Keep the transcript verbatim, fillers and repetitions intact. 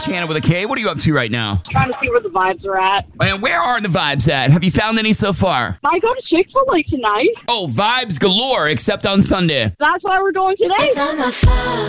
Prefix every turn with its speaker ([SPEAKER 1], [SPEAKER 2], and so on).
[SPEAKER 1] Hannah with a K. What are you up to right now?
[SPEAKER 2] Trying to see where the vibes are at.
[SPEAKER 1] And where are the vibes at? Have you found any so far?
[SPEAKER 2] I go to Chick-fil-A tonight.
[SPEAKER 1] Oh, vibes galore, except on Sunday.
[SPEAKER 2] That's why we're going today.